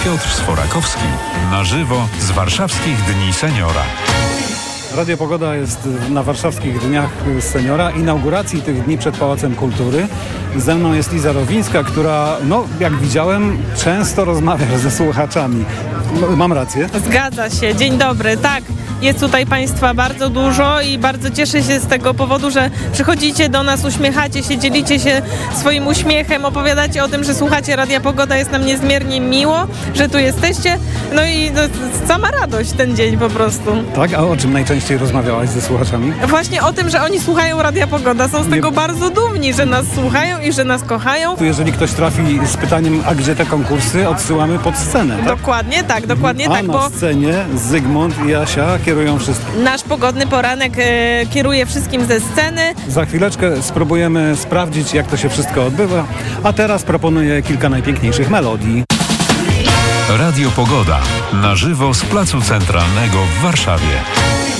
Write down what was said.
Piotr Sforakowski. Na żywo z Warszawskich Dni Seniora. Radio Pogoda jest na Warszawskich Dniach Seniora, inauguracji tych dni przed Pałacem Kultury. Ze mną jest Iza Rowińska, która, jak widziałem, często rozmawia ze słuchaczami. Mam rację? Zgadza się. Dzień dobry. Tak, jest tutaj Państwa bardzo dużo i bardzo cieszę się z tego powodu, że przychodzicie do nas, uśmiechacie się, dzielicie się swoim uśmiechem, opowiadacie o tym, że słuchacie Radia Pogoda. Jest nam niezmiernie miło, że tu jesteście. No i sama radość ten dzień po prostu. Tak? A o czym najczęściej rozmawiałaś ze słuchaczami? Właśnie o tym, że oni słuchają Radia Pogoda. Są z tego bardzo dumni, że nas słuchają i że nas kochają. Jeżeli ktoś trafi z pytaniem, a gdzie te konkursy, odsyłamy pod scenę, tak? Dokładnie tak, A na scenie Zygmunt i Asia kierują wszystkim. Nasz pogodny poranek kieruje wszystkim ze sceny. Za chwileczkę spróbujemy sprawdzić, jak to się wszystko odbywa, a teraz proponuję kilka najpiękniejszych melodii. Radio Pogoda. Na żywo z Placu Centralnego w Warszawie.